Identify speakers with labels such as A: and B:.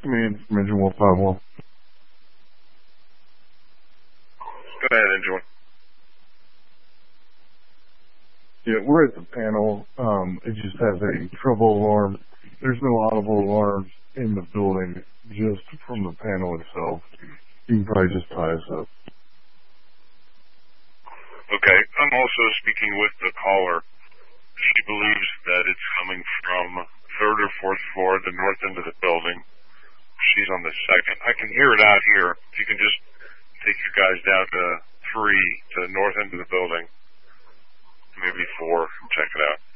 A: Coming in from Engine 151.
B: Go ahead, Engine 1.
A: Yeah, we're at the panel. It just has a trouble alarm. There's no audible alarms in the building, just from the panel itself. You can probably just tie us up.
B: Okay, I'm also speaking with the caller. She believes that it's coming from third or fourth floor, the north end of the building. She's on the second. I can hear it out here. If you can just take your guys down to 3 to the north end of the building, maybe 4, and check it out.